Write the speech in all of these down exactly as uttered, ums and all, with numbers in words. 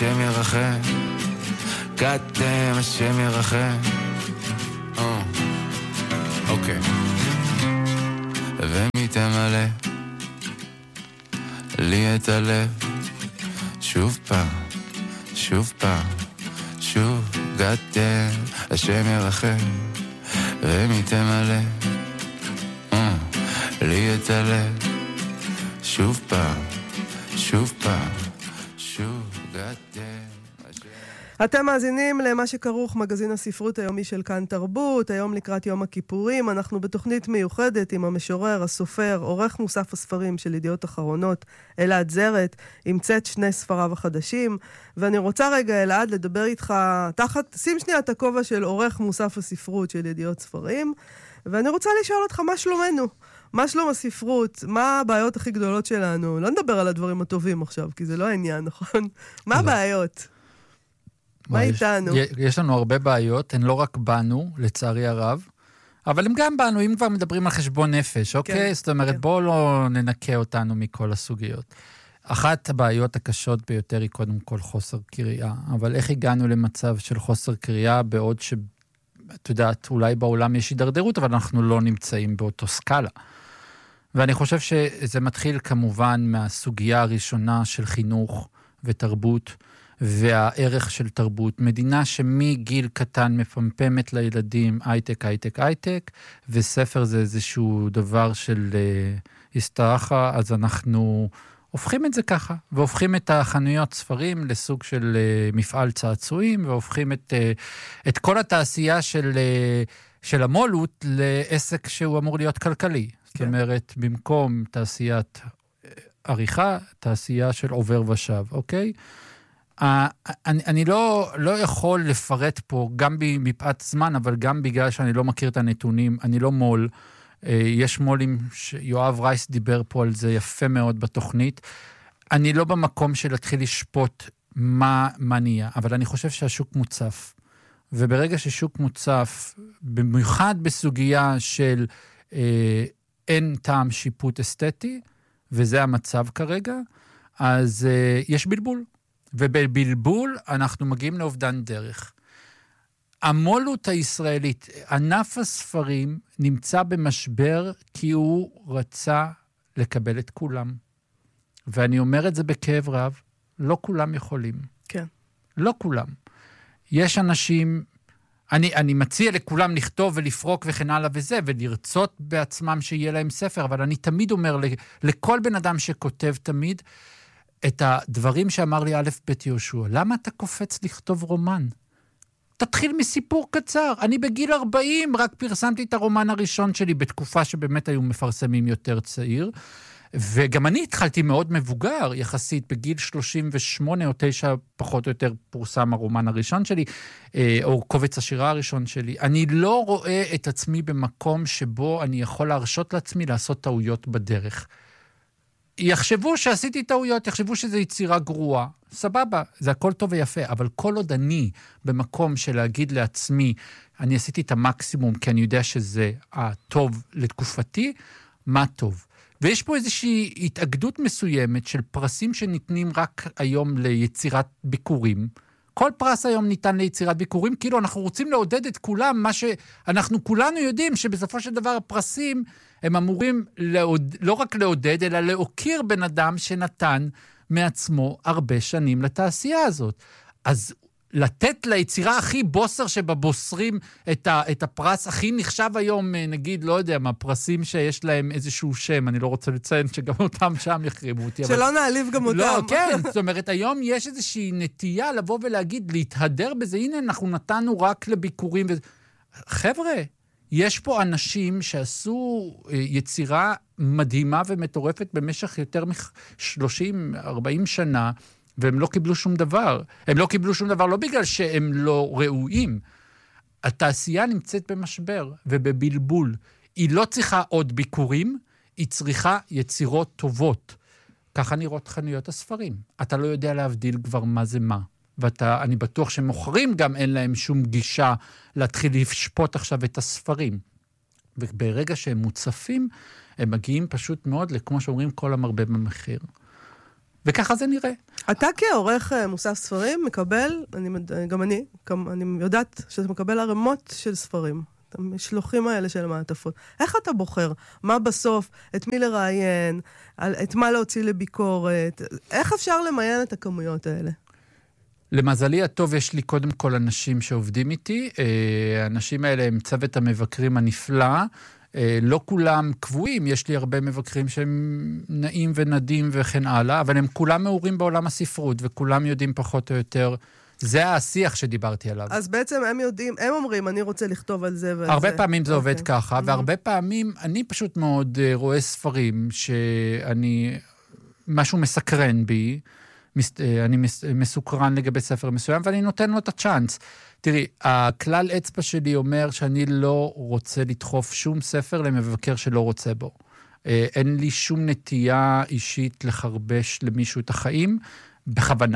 השם ירחם, קדם השם ירחם. אוקיי. ומי תמלא לי את הלב שוב פעם, שוב פעם, שוב גדל השם ירחם. ומי תמלא לי את הלב שוב פעם, שוב פעם, שוב גדל. אתם מאזינים למה שכרוך מגזין הספרות היומי של כאן תרבות. היום לקראת יום הכיפורים אנחנו בתוכנית מיוחדת עם המשורר, הסופר, עורך מוסף הספרים של ידיעות אחרונות, אלעד זרת, המצאת שני ספריו החדשים. ואני רוצה רגע, אלעד, לדבר איתך תחת, שים שנייה את הכובע של עורך מוסף הספרות של ידיעות ספרים, ואני רוצה לשאול אותך מה שלומנו, מה שלום הספרות, מה הבעיות הכי גדולות שלנו. לא נדבר על הדברים הטובים עכשיו, כי זה לא העניין, נכון? מה הבעיות? מה איתנו? יש לנו הרבה בעיות, הן לא רק בנו, לצערי הרב, אבל הם גם בנו, אם כבר מדברים על חשבון נפש, אוקיי? זאת אומרת, בואו לא ננקה אותנו מכל הסוגיות. אחת הבעיות הקשות ביותר היא קודם כל חוסר קריאה, אבל איך הגענו למצב של חוסר קריאה בעוד ש... את יודעת, אולי בעולם יש הידרדרות, אבל אנחנו לא נמצאים באותו סקאלה. ואני חושב שזה מתחיל כמובן מהסוגיה הראשונה של חינוך ותרבות, והערך של תרבות. מדינה שמגיל קטן מפמפמת לילדים הייטק, הייטק, הייטק, וספר זה איזשהו דבר של uh, הסתרחה, אז אנחנו הופכים את זה ככה, והופכים את החנויות ספרים לסוג של uh, מפעל צעצועים, והופכים את, uh, את כל התעשייה של, uh, של המולות לעסק שהוא אמור להיות כלכלי. כן. זאת אומרת, במקום תעשיית עריכה, תעשייה של עובר ושב, אוקיי? אני, אני לא, לא יכול לפרט פה, גם מפאת זמן, אבל גם בגלל שאני לא מכיר את הנתונים, אני לא מול, יש מולים שיואב רייס דיבר פה על זה יפה מאוד בתוכנית, אני לא במקום של להתחיל לשפוט מה, מה נהיה, אבל אני חושב שהשוק מוצף, וברגע ששוק מוצף, במיוחד בסוגיה של אה, אין טעם שיפוט אסתטי, וזה המצב כרגע, אז אה, יש בלבול. ובבלבול אנחנו מגיעים לאובדן דרך. המולות הישראלית, ענף הספרים, נמצא במשבר כי הוא רצה לקבל את כולם. ואני אומר את זה בכאב רב, לא כולם יכולים. כן. לא כולם. יש אנשים, אני, אני מציע לכולם לכתוב ולפרוק וכן הלאה וזה, ולרצות בעצמם שיהיה להם ספר, אבל אני תמיד אומר לכל בן אדם שכותב תמיד, את הדברים שאמר לי א' ב' יהושע, למה אתה קופץ לכתוב רומן? תתחיל מסיפור קצר. אני בגיל ארבעים רק פרסמתי את הרומן הראשון שלי, בתקופה שבאמת היו מפרסמים יותר צעיר, וגם אני התחלתי מאוד מבוגר, יחסית בגיל שלושים ושמונה או תשע פחות או יותר פורסם הרומן הראשון שלי, או קובץ השירה הראשון שלי. אני לא רואה את עצמי במקום שבו אני יכול להרשות לעצמי לעשות טעויות בדרך. יחשבו שעשיתי טעויות, יחשבו שזו יצירה גרועה, סבבה, זה הכל טוב ויפה, אבל כל עוד אני במקום של להגיד לעצמי, אני עשיתי את המקסימום, כי אני יודע שזה הטוב לתקופתי, מה טוב. ויש פה איזושהי התאגדות מסוימת של פרסים שניתנים רק היום ליצירת ביקורים. כל פרס היום ניתן ליצירת ביקורים, כאילו אנחנו רוצים לעודד את כולם, מה שאנחנו כולנו יודעים שבסופו של דבר הפרסים הם אמורים לעוד, לא רק לעודד, אלא להוקיר בן אדם שנתן מעצמו הרבה שנים לתעשייה הזאת. אז לתת ליצירה הכי בוסר שבבוסרים את, ה, את הפרס הכי נחשב היום, נגיד, לא יודע מה, פרסים שיש להם איזשהו שם, אני לא רוצה לציין שגם אותם שם יחריבו אותי. שלא אבל... נעליב גם אותם. לא, כן, זאת אומרת, היום יש איזושהי נטייה לבוא ולהגיד, להתהדר בזה, הנה אנחנו נתנו רק לביקורים. ו... חבר'ה, יש פה אנשים שעשו יצירה מדהימה ומטורפת במשך יותר מ-שלושים ארבעים שנה, והם לא קיבלו שום דבר. הם לא קיבלו שום דבר, לא בגלל שהם לא ראויים. התעשייה נמצאת במשבר ובבלבול. היא לא צריכה עוד ביקורים, היא צריכה יצירות טובות. ככה נראות חנויות הספרים. אתה לא יודע להבדיל כבר מה זה מה. ואני בטוח שמוכרים גם אין להם שום גישה להתחיל לשפוט עכשיו את הספרים. וברגע שהם מוצפים, הם מגיעים פשוט מאוד, כמו שאומרים, כל המרבה במחיר. וככה זה נראה. אתה כעורך מוסף ספרים מקבל, אני, גם אני, גם אני יודעת שאתה מקבל הרמות של ספרים. המשלוחים האלה של המעטפות. איך אתה בוחר? מה בסוף? את מי לראיין? את מה להוציא לביקורת? איך אפשר למיין את הכמויות האלה? למזלי הטוב, יש לי קודם כל אנשים שעובדים איתי. האנשים האלה הם צוות המבקרים הנפלא. לא כולם קבועים, יש לי הרבה מבקרים שהם נעים ונדים וכן הלאה, אבל הם כולם מעורים בעולם הספרות, וכולם יודעים פחות או יותר, זה השיח שדיברתי עליו. אז בעצם הם יודעים, הם אומרים, אני רוצה לכתוב על זה ועל זה. הרבה פעמים זה עובד ככה, והרבה פעמים אני פשוט מאוד רואה ספרים שאני, משהו מסקרן בי, אני מסוקרן לגבי ספר מסוים, ואני נותן לו את הצ'אנס. תראי, הכלל אצבע שלי אומר שאני לא רוצה לדחוף שום ספר למבקר שלא רוצה בו. אין לי שום נטייה אישית לחרבש למישהו את החיים, בכוונה.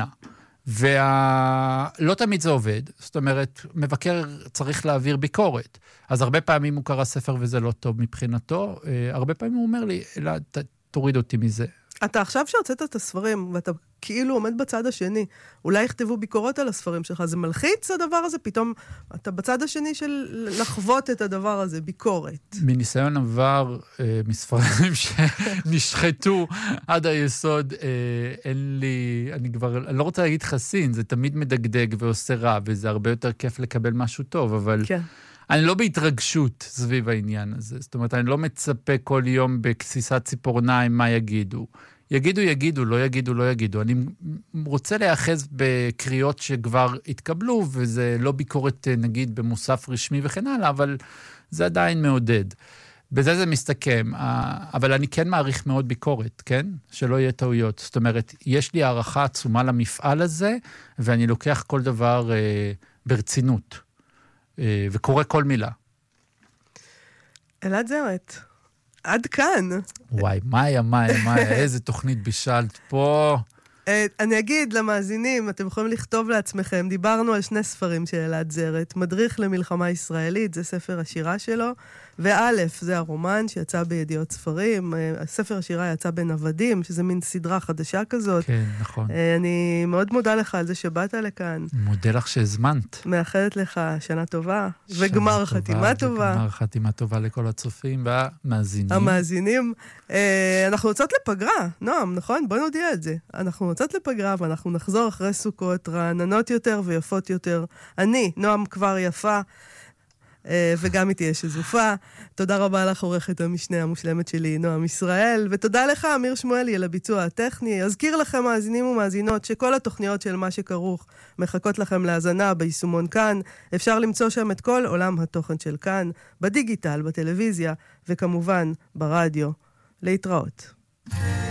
ולא תמיד זה עובד. זאת אומרת, מבקר צריך להעביר ביקורת. אז הרבה פעמים הוא קרא ספר וזה לא טוב מבחינתו. הרבה פעמים הוא אומר לי, אלא, תוריד אותי מזה. אתה עכשיו שהוצאת את הספרים, ואתה כאילו עומד בצד השני, אולי יכתבו ביקורות על הספרים שלך, זה מלחיץ הדבר הזה, פתאום אתה בצד השני של לחוות את הדבר הזה, ביקורת. מניסיון עבר, אה, מספרים שנשחטו עד היסוד, אה, אין לי, אני כבר, אני לא רוצה להגיד חסין, זה תמיד מדגדג ועושה רע, וזה הרבה יותר כיף לקבל משהו טוב, אבל... כן. אני לא בהתרגשות סביב העניין הזה. זאת אומרת, אני לא מצפה כל יום בכסיסת ציפורניים מה יגידו. יגידו, יגידו, לא יגידו, לא יגידו. אני רוצה להיאחז בקריאות שכבר התקבלו, וזה לא ביקורת, נגיד, במוסף רשמי וכן הלאה, אבל זה עדיין מעודד. בזה זה מסתכם. אבל אני כן מעריך מאוד ביקורת, כן? שלא יהיה טעויות. זאת אומרת, יש לי הערכה עצומה למפעל הזה, ואני לוקח כל דבר אה, ברצינות. וקורא כל מילה. אלעד זרת, עד כאן. וואי, מאיה, מאיה, מאיה, איזה תוכנית בישלת פה. אני אגיד למאזינים, אתם יכולים לכתוב לעצמכם, דיברנו על שני ספרים של אלעד זרת, מדריך למלחמה ישראלית, זה ספר השירה שלו, ואלף, זה הרומן שיצא בידיעות ספרים, ספר השירה יצא בנוודים, שזה מין סדרה חדשה כזאת. כן, נכון. אני מאוד מודה לך על זה שבאת לכאן. מודה לך שהזמנת. מאחלת לך שנה טובה, וגמר חתימה טובה. וגמר חתימה טובה לכל הצופים והמאזינים. המאזינים. אנחנו יוצאות לפגרה, נועם, נכון? בוא נודיע את זה. אנחנו יוצאות לפגרה, ואנחנו נחזור אחרי סוכות רעננות יותר ויפות יותר. אני, נועם כבר יפה, וגם איתי יש שזופה. תודה רבה לך, עורכת המשנה המושלמת שלי, נועם ישראל, ותודה לך, אמיר שמואלי, על הביצוע הטכני. אזכיר לכם, מאזינים ומאזינות, שכל התוכניות של מה שכרוך מחכות לכם להאזנה ביישומון כאן. אפשר למצוא שם את כל עולם התוכן של כאן, בדיגיטל, בטלוויזיה, וכמובן ברדיו. להתראות.